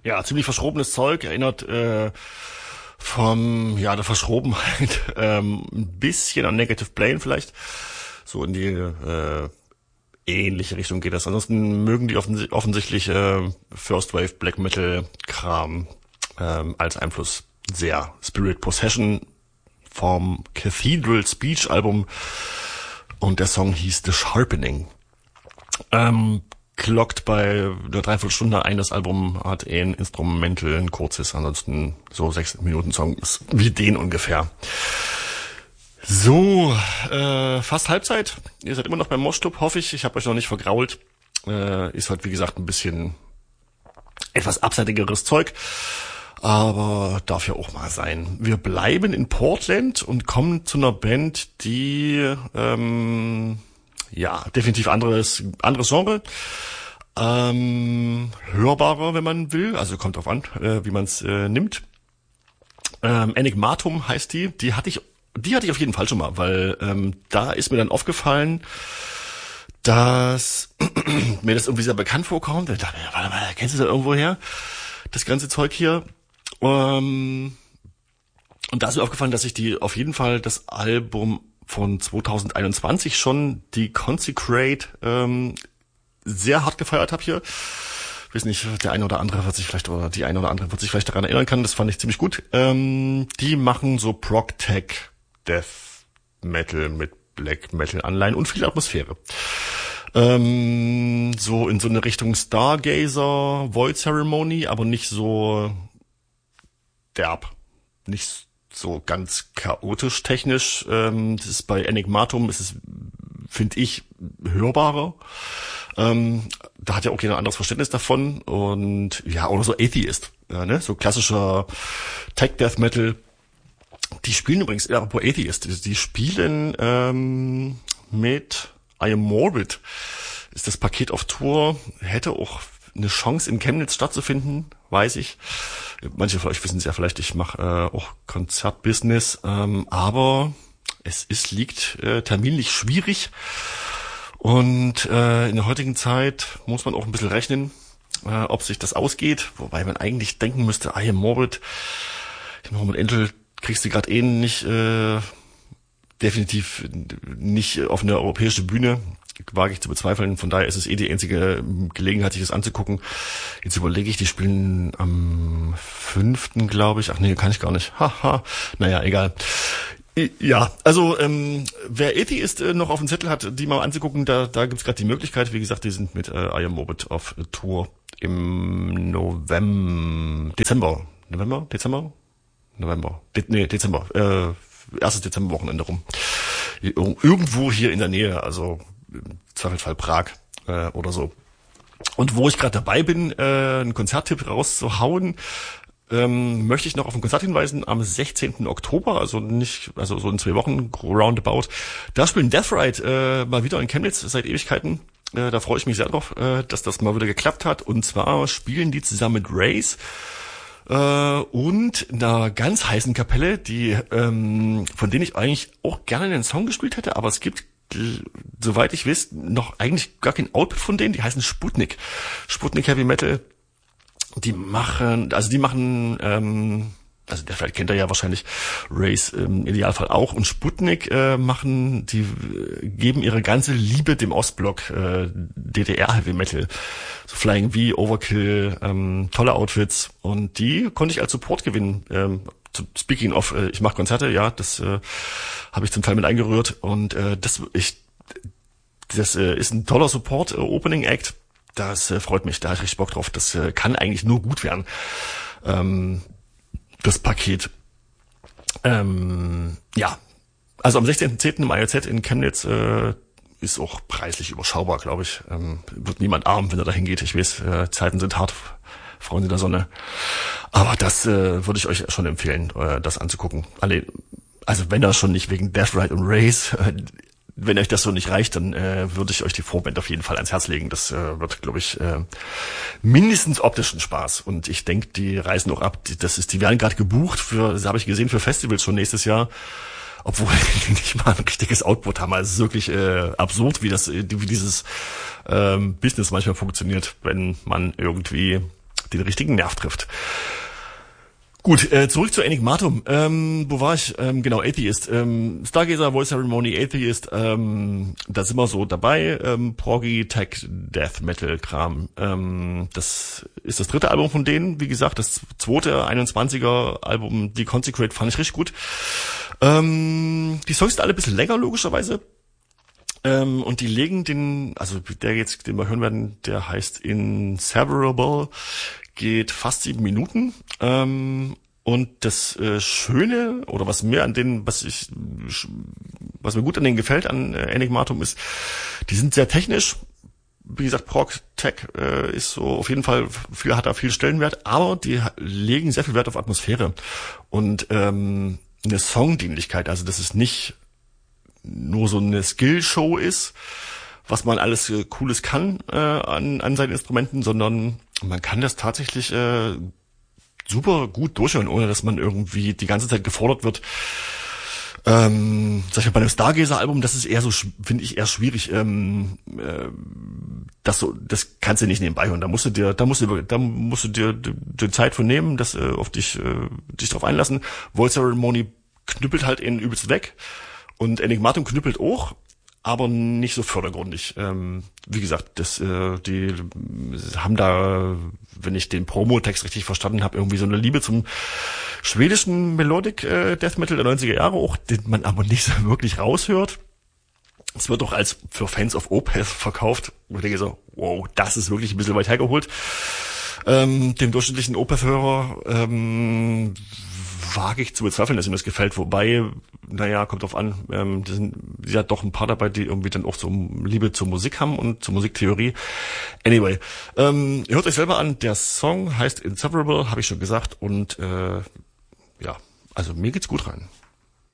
Ja, ziemlich verschrobenes Zeug, erinnert der Verschrobenheit ein bisschen an Negative Plane vielleicht. So in die ähnliche Richtung geht das. Ansonsten mögen die offensichtlich First Wave Black Metal Kram als Einfluss sehr. Spirit Possession vom Cathedral Speech Album und der Song hieß The Sharpening. Klockt bei einer Dreiviertelstunde ein. Das Album hat ein Instrumental, ein kurzes, ansonsten so 6 Minuten Song ist wie den ungefähr. So, fast Halbzeit. Ihr seid immer noch beim Moshclub, hoffe ich. Ich habe euch noch nicht vergrault. Ist halt, wie gesagt, ein bisschen etwas abseitigeres Zeug. Aber darf ja auch mal sein. Wir bleiben in Portland und kommen zu einer Band, die definitiv anderes Genre. Hörbarer, wenn man will. Also kommt drauf an, wie man es nimmt. Enigmatum heißt die. Die hatte ich auf jeden Fall schon mal, weil da ist mir dann aufgefallen, dass mir das irgendwie sehr bekannt vorkommt. Ich dachte, warte mal, kennst du das irgendwo her? Das ganze Zeug hier. Und da ist mir aufgefallen, dass ich die auf jeden Fall das Album von 2021 schon, die Consecrate, sehr hart gefeiert habe hier. Ich weiß nicht, die eine oder andere wird sich vielleicht daran erinnern können. Das fand ich ziemlich gut. Die machen so Prog-Tech Death Metal mit Black Metal Anleihen und viel Atmosphäre. So in so eine Richtung Stargazer, Void Ceremony, aber nicht so derb. Nicht so ganz chaotisch technisch. Das ist bei Enigmatum, finde ich, hörbarer. Da hat ja auch jeder ein anderes Verständnis davon. Und ja, oder so Atheist. Ja, ne? So klassischer Tech Death Metal. Die spielen übrigens, apropos Atheist, die spielen mit I Am Morbid. Ist das Paket auf Tour. Hätte auch eine Chance in Chemnitz stattzufinden, weiß ich. Manche von euch wissen es ja vielleicht, ich mache auch Konzertbusiness, aber liegt terminlich schwierig und in der heutigen Zeit muss man auch ein bisschen rechnen, ob sich das ausgeht, wobei man eigentlich denken müsste, I Am Morbid, mit Entel kriegst du gerade nicht, definitiv nicht auf eine europäische Bühne, wage ich zu bezweifeln. Von daher ist es die einzige Gelegenheit, sich das anzugucken. Jetzt überlege ich, die spielen am 5., glaube ich. Ach nee, kann ich gar nicht. Haha. Naja, egal. Ja, also wer Atheist noch auf dem Zettel hat, die mal anzugucken, da gibt's gerade die Möglichkeit. Wie gesagt, die sind mit I Am Morbid auf Tour im Dezember. Erstes Dezemberwochenende rum. Irgendwo hier in der Nähe, also im Zweifelsfall Prag oder so. Und wo ich gerade dabei bin, einen Konzerttipp rauszuhauen, möchte ich noch auf ein Konzert hinweisen am 16. Oktober, also so in 2 Wochen, roundabout. Da spielen Death Ride mal wieder in Chemnitz seit Ewigkeiten. Da freue ich mich sehr drauf, dass das mal wieder geklappt hat. Und zwar spielen die zusammen mit Race und einer ganz heißen Kapelle, von denen ich eigentlich auch gerne einen Song gespielt hätte, aber es gibt, soweit ich weiß, noch eigentlich gar kein Output von denen. Die heißen Sputnik Heavy Metal. Die machen, der vielleicht kennt er ja wahrscheinlich, Race im Idealfall auch, und Sputnik geben ihre ganze Liebe dem Ostblock, DDR Heavy Metal, so Flying V, Overkill, tolle Outfits, und die konnte ich als Support gewinnen. Speaking of, ich mache Konzerte, ja, das habe ich zum Teil mit eingerührt, und das ist ein toller Support, Opening Act. Das freut mich, da habe ich richtig Bock drauf. Das kann eigentlich nur gut werden, das Paket. Ja, also am 16.10. im IOZ in Chemnitz ist auch preislich überschaubar, glaube ich. Wird niemand arm, wenn er da hingeht. Ich weiß, Zeiten sind hart, Freunde der Sonne. Aber das würde ich euch schon empfehlen, das anzugucken. Also wenn das schon nicht wegen Death Ride und Race... Wenn euch das so nicht reicht, dann würde ich euch die Vorband auf jeden Fall ans Herz legen. Das wird, glaube ich, mindestens optischen Spaß. Und ich denke, die reisen auch ab. Die werden gerade gebucht das habe ich gesehen, für Festivals schon nächstes Jahr. Obwohl die nicht mal ein richtiges Output haben. Also es ist wirklich absurd, wie dieses Business manchmal funktioniert, wenn man irgendwie den richtigen Nerv trifft. Gut, zurück zu Enigmatum. Wo war ich? Genau, Atheist. Stargazer, Voice Ceremony, Atheist. Da sind wir so dabei. Proggy, Tech, Death Metal Kram. Das ist das dritte Album von denen. Wie gesagt, das zweite 21er Album, die Consecrate, fand ich richtig gut. Die Songs sind alle ein bisschen länger, logischerweise. Und die legen den wir hören werden, der heißt Inseparable, geht fast 7 Minuten. Und das Schöne, oder was mir gut an denen gefällt, an Enigmatum, ist, die sind sehr technisch. Wie gesagt, Prog Tech ist so auf jeden Fall hat da viel Stellenwert, aber die legen sehr viel Wert auf Atmosphäre und eine Songdienlichkeit. Also das ist nicht nur so eine Skillshow ist, was man alles Cooles kann an seinen Instrumenten, sondern man kann das tatsächlich super gut durchhören, ohne dass man irgendwie die ganze Zeit gefordert wird. Sag ich mal, bei einem Stargazer-Album, das ist eher so, finde ich, eher schwierig. Das kannst du nicht nebenbei hören. Da musst du dir die Zeit von nehmen, das auf dich drauf einlassen. Voice Ceremony knüppelt halt in übelst weg. Und Enigmatum knüppelt auch, aber nicht so vordergründig. Wie gesagt, die haben da, wenn ich den Promo-Text richtig verstanden habe, irgendwie so eine Liebe zum schwedischen Melodic Death Metal der 90er Jahre auch, den man aber nicht so wirklich raushört. Es wird doch als für Fans of Opeth verkauft. Und ich denke so, wow, das ist wirklich ein bisschen weit hergeholt. Dem durchschnittlichen Opeth-Hörer wage ich zu bezweifeln, dass ihm das gefällt. Wobei, kommt drauf an, sie hat doch ein paar dabei, die irgendwie dann auch so Liebe zur Musik haben und zur Musiktheorie. Anyway, hört euch selber an. Der Song heißt Inseparable, habe ich schon gesagt. Und also mir geht's gut rein.